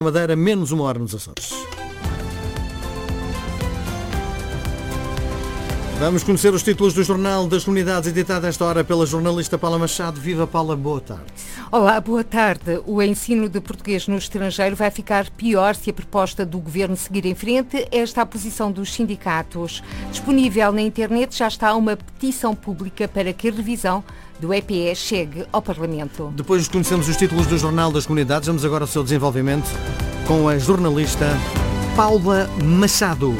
Madeira, menos 1 hora nos Açores. Vamos conhecer os títulos do Jornal das Comunidades, editado esta hora pela jornalista Paula Machado. Viva, Paula, boa tarde. Olá, boa tarde. O ensino de português no estrangeiro vai ficar pior se a proposta do Governo seguir em frente. Esta é a posição dos sindicatos. Disponível na internet já está uma petição pública para que a revisão do EPE chegue ao Parlamento. Depois conhecemos os títulos do Jornal das Comunidades. Vamos agora ao seu desenvolvimento com a jornalista Paula Machado.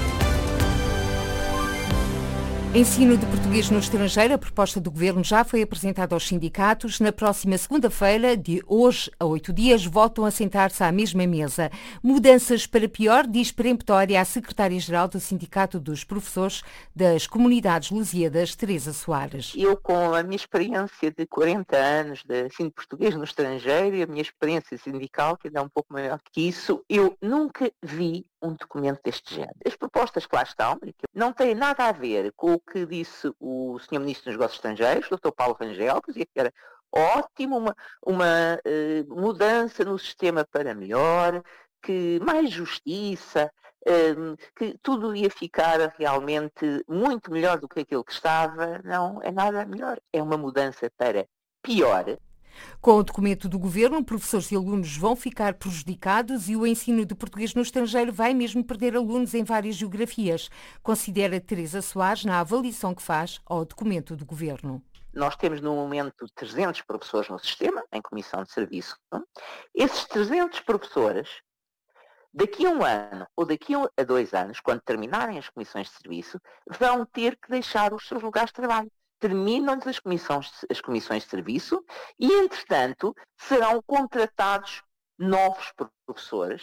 Ensino de português no estrangeiro. A proposta do Governo já foi apresentada aos sindicatos. Na próxima segunda-feira, de hoje a 8 dias, voltam a sentar-se à mesma mesa. Mudanças para pior, diz peremptória a secretária-geral do Sindicato dos Professores das Comunidades Lusíadas, Teresa Soares. Eu, com a minha experiência de 40 anos de ensino de português no estrangeiro e a minha experiência sindical, que ainda é um pouco maior que isso, eu nunca vi um documento deste género. As propostas que lá estão não têm nada a ver com o que disse o Sr. Ministro dos Negócios Estrangeiros, o Dr. Paulo Rangel, que dizia que era ótimo, uma mudança no sistema para melhor, que mais justiça, que tudo ia ficar realmente muito melhor do que aquilo que estava. Não é nada melhor. É uma mudança para pior. Com o documento do Governo, professores e alunos vão ficar prejudicados e o ensino de português no estrangeiro vai mesmo perder alunos em várias geografias, considera Teresa Soares na avaliação que faz ao documento do Governo. Nós temos no momento 300 professores no sistema, em comissão de serviço. Esses 300 professores, daqui a 1 ano ou daqui a 2 anos, quando terminarem as comissões de serviço, vão ter que deixar os seus lugares de trabalho. Terminam-lhes as comissões de serviço e, entretanto, serão contratados novos professores.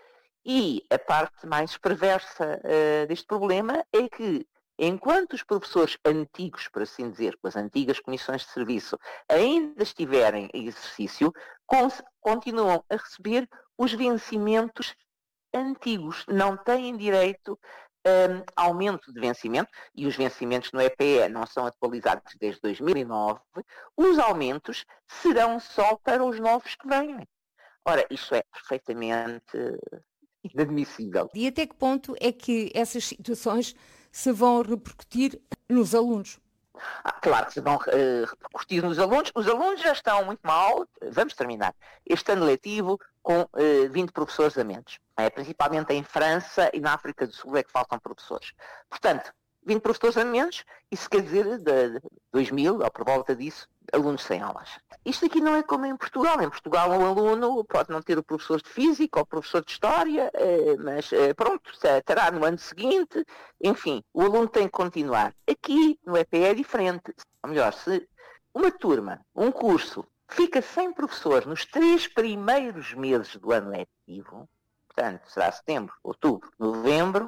E a parte mais perversa deste problema é que, enquanto os professores antigos, por assim dizer, com as antigas comissões de serviço, ainda estiverem em exercício, continuam a receber os vencimentos antigos. Não têm direito aumento de vencimento, e os vencimentos no EPE não são atualizados desde 2009, os aumentos serão só para os novos que venham. Ora, isto é perfeitamente inadmissível. E até que ponto é que essas situações se vão repercutir nos alunos? Claro que se vão repercutir nos alunos. Os alunos já estão muito mal. Vamos terminar este ano letivo com 20 professores a menos. Principalmente em França e na África do Sul é que faltam professores. Portanto, 20 professores a menos, isso quer dizer de 2.000, ou por volta disso, alunos sem aulas. Isto aqui não é como em Portugal. Em Portugal um aluno pode não ter o professor de Física ou o professor de História, mas pronto, terá no ano seguinte. Enfim, o aluno tem que continuar. Aqui no EPE é diferente. Ou melhor, se uma turma, um curso, fica sem professores nos 3 primeiros meses do ano letivo, portanto, será setembro, outubro, novembro,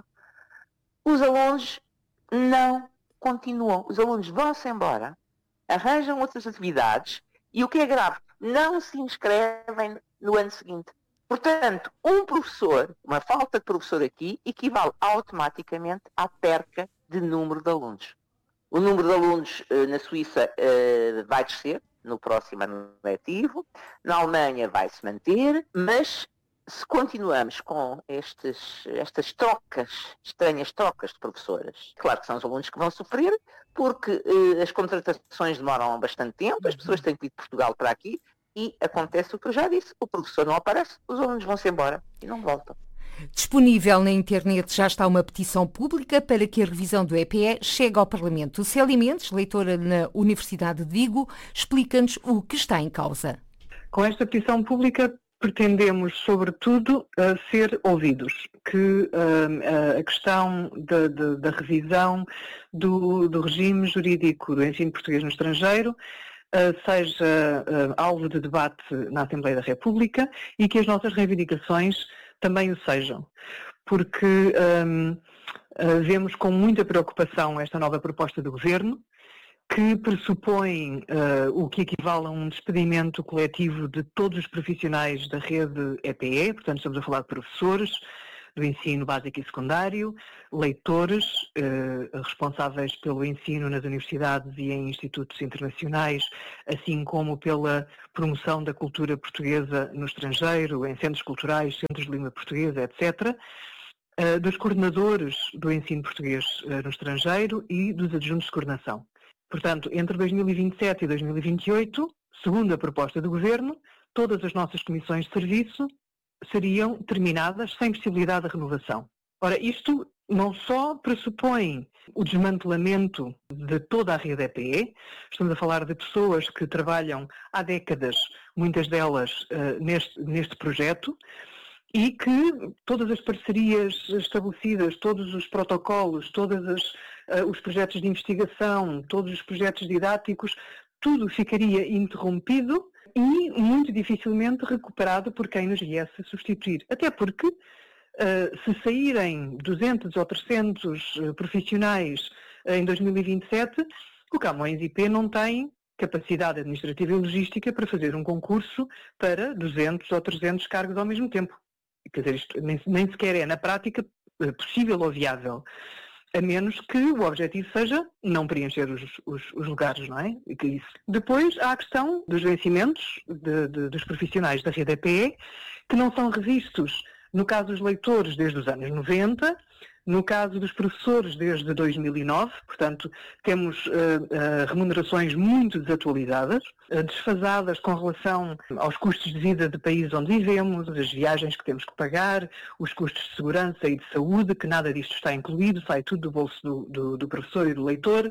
os alunos não continuam. Os alunos vão-se embora, arranjam outras atividades e, o que é grave, não se inscrevem no ano seguinte. Portanto, um professor, uma falta de professor aqui, equivale automaticamente à perca de número de alunos. O número de alunos na Suíça vai descer no próximo ano letivo, na Alemanha vai se manter, mas se continuamos com estas estranhas trocas de professoras, claro que são os alunos que vão sofrer, porque as contratações demoram bastante tempo, as pessoas têm que vir de Portugal para aqui e acontece o que eu já disse, o professor não aparece, os alunos vão-se embora e não voltam. Disponível na internet já está uma petição pública para que a revisão do EPE chegue ao Parlamento. Célia Mendes, leitora na Universidade de Vigo, explica-nos o que está em causa. Com esta petição pública pretendemos, sobretudo, ser ouvidos, que a questão da revisão do regime jurídico do ensino português no estrangeiro seja alvo de debate na Assembleia da República e que as nossas reivindicações também o sejam, porque vemos com muita preocupação esta nova proposta do Governo, que pressupõe o que equivale a um despedimento coletivo de todos os profissionais da rede EPE, portanto estamos a falar de professores, do ensino básico e secundário, leitores responsáveis pelo ensino nas universidades e em institutos internacionais, assim como pela promoção da cultura portuguesa no estrangeiro, em centros culturais, centros de língua portuguesa, etc., dos coordenadores do ensino português no estrangeiro e dos adjuntos de coordenação. Portanto, entre 2027 e 2028, segundo a proposta do Governo, todas as nossas comissões de serviço seriam terminadas sem possibilidade de renovação. Ora, isto não só pressupõe o desmantelamento de toda a rede EPE, estamos a falar de pessoas que trabalham há décadas, muitas delas neste projeto, e que todas as parcerias estabelecidas, todos os protocolos, todos os projetos de investigação, todos os projetos didáticos, tudo ficaria interrompido e muito dificilmente recuperado por quem nos viesse substituir. Até porque, se saírem 200 ou 300 profissionais em 2027, o Camões IP não tem capacidade administrativa e logística para fazer um concurso para 200 ou 300 cargos ao mesmo tempo. Quer dizer, isto nem sequer é, na prática, possível ou viável, a menos que o objetivo seja não preencher os lugares, não é? Depois há a questão dos vencimentos dos profissionais da rede EPE, que não são revistos, no caso dos leitores, desde os anos 90, no caso dos professores, desde 2009, portanto, temos remunerações muito desatualizadas, desfasadas com relação aos custos de vida do país onde vivemos, as viagens que temos que pagar, os custos de segurança e de saúde, que nada disto está incluído, sai tudo do bolso do professor e do leitor.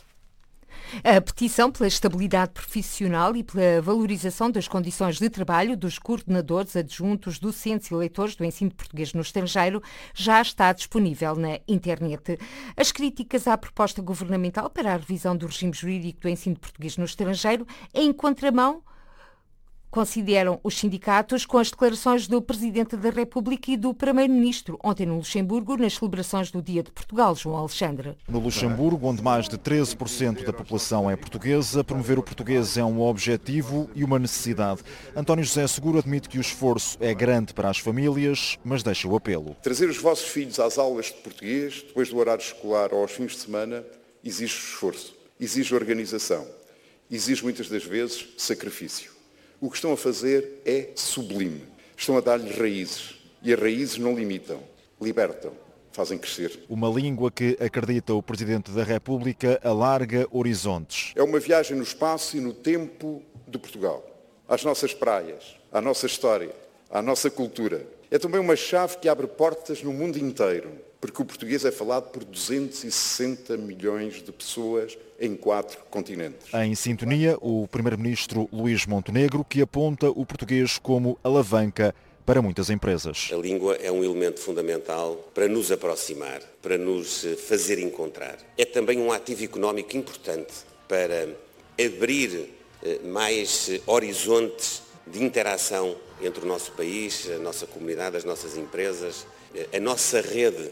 A petição pela estabilidade profissional e pela valorização das condições de trabalho dos coordenadores adjuntos, docentes e leitores do ensino português no estrangeiro já está disponível na internet. As críticas à proposta governamental para a revisão do regime jurídico do ensino português no estrangeiro em contramão, consideram os sindicatos, com as declarações do Presidente da República e do Primeiro-Ministro ontem no Luxemburgo, nas celebrações do Dia de Portugal, João Alexandre. No Luxemburgo, onde mais de 13% da população é portuguesa, promover o português é um objetivo e uma necessidade. António José Seguro admite que o esforço é grande para as famílias, mas deixa o apelo. Trazer os vossos filhos às aulas de português, depois do horário escolar ou aos fins de semana, exige esforço, exige organização, exige muitas das vezes sacrifício. O que estão a fazer é sublime. Estão a dar-lhes raízes. E as raízes não limitam, libertam, fazem crescer. Uma língua que, acredita o Presidente da República, alarga horizontes. É uma viagem no espaço e no tempo de Portugal. Às nossas praias, à nossa história, à nossa cultura. É também uma chave que abre portas no mundo inteiro, porque o português é falado por 260 milhões de pessoas em 4 continentes. Em sintonia, o Primeiro-Ministro Luís Montenegro, que aponta o português como alavanca para muitas empresas. A língua é um elemento fundamental para nos aproximar, para nos fazer encontrar. É também um ativo económico importante para abrir mais horizontes de interação entre o nosso país, a nossa comunidade, as nossas empresas, a nossa rede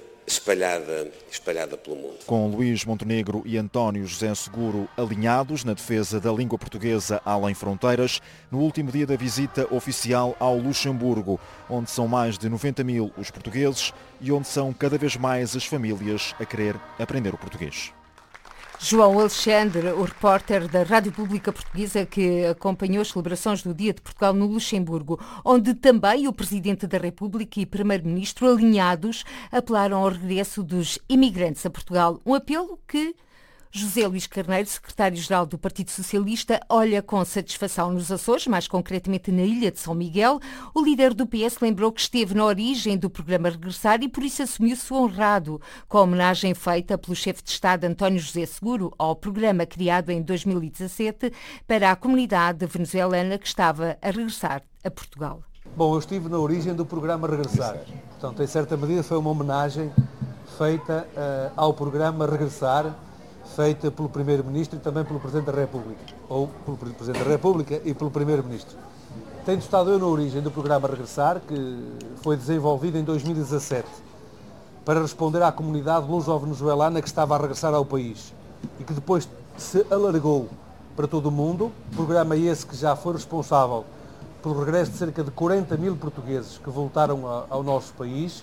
espalhada pelo mundo. Com Luís Montenegro e António José Seguro alinhados na defesa da língua portuguesa além fronteiras, no último dia da visita oficial ao Luxemburgo, onde são mais de 90 mil os portugueses e onde são cada vez mais as famílias a querer aprender o português. João Alexandre, o repórter da Rádio Pública Portuguesa que acompanhou as celebrações do Dia de Portugal no Luxemburgo, onde também o Presidente da República e Primeiro-Ministro, alinhados, apelaram ao regresso dos imigrantes a Portugal. Um apelo que José Luís Carneiro, secretário-geral do Partido Socialista, olha com satisfação nos Açores, mais concretamente na ilha de São Miguel. O líder do PS lembrou que esteve na origem do programa Regressar e por isso assumiu-se honrado com a homenagem feita pelo chefe de Estado António José Seguro ao programa criado em 2017 para a comunidade venezuelana que estava a regressar a Portugal. Bom, eu estive na origem do programa Regressar. Portanto, em certa medida foi uma homenagem feita ao programa Regressar, feita pelo Primeiro-Ministro e também pelo Presidente da República, ou pelo Presidente da República e pelo Primeiro-Ministro. Tenho estado eu na origem do programa Regressar, que foi desenvolvido em 2017, para responder à comunidade luso-venezuelana que estava a regressar ao país e que depois se alargou para todo o mundo. Programa esse que já foi responsável pelo regresso de cerca de 40 mil portugueses que voltaram ao nosso país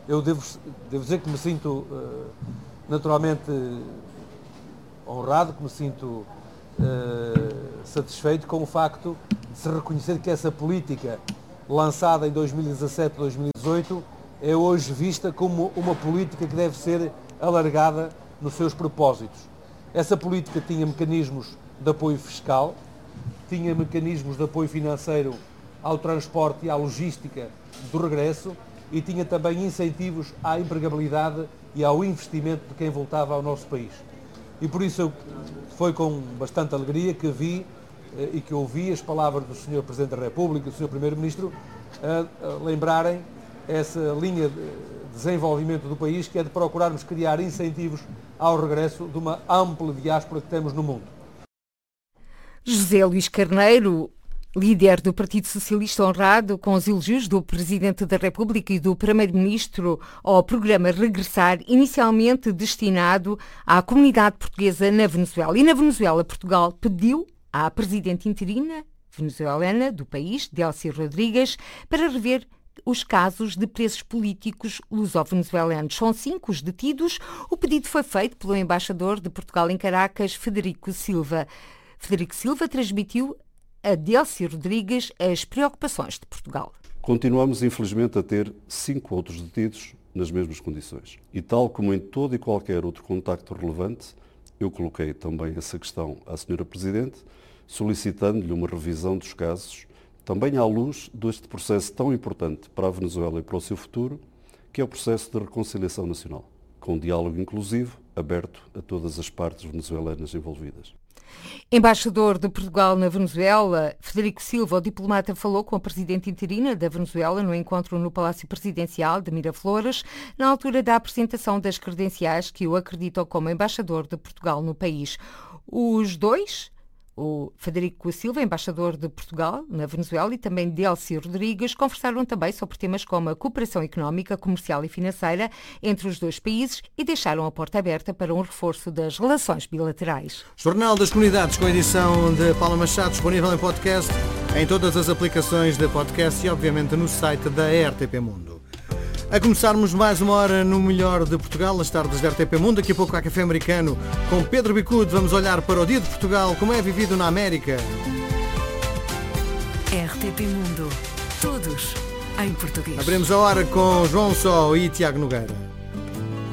Eu devo dizer que me sinto naturalmente honrado, que me sinto satisfeito com o facto de se reconhecer que essa política lançada em 2017, 2018 é hoje vista como uma política que deve ser alargada nos seus propósitos. Essa política tinha mecanismos de apoio fiscal, tinha mecanismos de apoio financeiro ao transporte e à logística do regresso e tinha também incentivos à empregabilidade e ao investimento de quem voltava ao nosso país. E por isso foi com bastante alegria que vi e que ouvi as palavras do Sr. Presidente da República e do Sr. Primeiro-Ministro a lembrarem essa linha de desenvolvimento do país, que é de procurarmos criar incentivos ao regresso de uma ampla diáspora que temos no mundo. José Luís Carneiro, líder do Partido Socialista, honrado com os elogios do Presidente da República e do Primeiro-Ministro ao programa Regressar, inicialmente destinado à comunidade portuguesa na Venezuela. E na Venezuela, Portugal pediu à Presidente interina venezuelana do país, Delcy Rodrigues, para rever os casos de presos políticos luso-venezuelanos. São 5 os detidos. O pedido foi feito pelo embaixador de Portugal em Caracas, Federico Silva. Federico Silva transmitiu a Delcy Rodrigues as preocupações de Portugal. Continuamos, infelizmente, a ter 5 outros detidos nas mesmas condições. E tal como em todo e qualquer outro contacto relevante, eu coloquei também essa questão à Sra. Presidente, solicitando-lhe uma revisão dos casos, também à luz deste processo tão importante para a Venezuela e para o seu futuro, que é o processo de reconciliação nacional, com um diálogo inclusivo, aberto a todas as partes venezuelanas envolvidas. Embaixador de Portugal na Venezuela, Federico Silva, o diplomata, falou com a presidente interina da Venezuela no encontro no Palácio Presidencial de Miraflores, na altura da apresentação das credenciais que o acreditam como embaixador de Portugal no país. Os dois, o Federico Silva, embaixador de Portugal na Venezuela, e também Delcy Rodrigues, conversaram também sobre temas como a cooperação económica, comercial e financeira entre os dois países e deixaram a porta aberta para um reforço das relações bilaterais. Jornal das Comunidades, com a edição de Paula Machado, disponível em podcast, em todas as aplicações de podcast e, obviamente, no site da RTP Mundo. A começarmos mais uma hora no melhor de Portugal, as tardes da RTP Mundo. Daqui a pouco há Café Americano com Pedro Bicudo. Vamos olhar para o Dia de Portugal, como é vivido na América. RTP Mundo. Todos em português. Abrimos a hora com João Só e Tiago Nogueira.